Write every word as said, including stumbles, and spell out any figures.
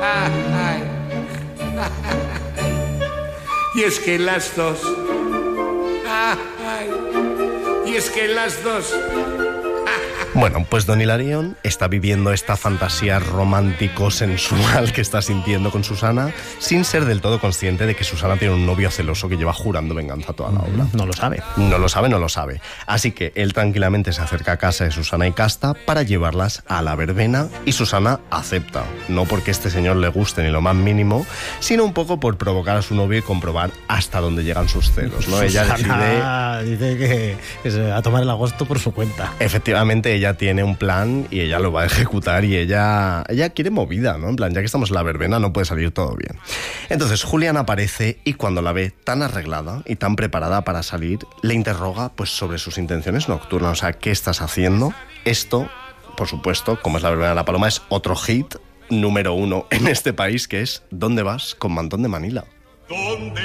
Ay. Y es que las dos, ay, y es que las dos. Bueno, pues Don Hilarión está viviendo esta fantasía romántico-sensual que está sintiendo con Susana sin ser del todo consciente de que Susana tiene un novio celoso que lleva jurando venganza toda la obra. No lo sabe. No lo sabe, no lo sabe. Así que él tranquilamente se acerca a casa de Susana y Casta para llevarlas a la verbena y Susana acepta. No porque este señor le guste ni lo más mínimo, sino un poco por provocar a su novio y comprobar hasta dónde llegan sus celos, ¿no? Ella Susana decide... dice que, que se va a tomar el agosto por su cuenta. Efectivamente, ella tiene un plan y ella lo va a ejecutar y ella, ella quiere movida, ¿no? En plan, ya que estamos en la verbena no puede salir todo bien. Entonces Julián aparece y cuando la ve tan arreglada y tan preparada para salir, le interroga pues sobre sus intenciones nocturnas, o sea, ¿qué estás haciendo? Esto, por supuesto, como es la verbena de la Paloma, es otro hit número uno en este país, que es ¿Dónde vas con mantón de Manila? ¿Dónde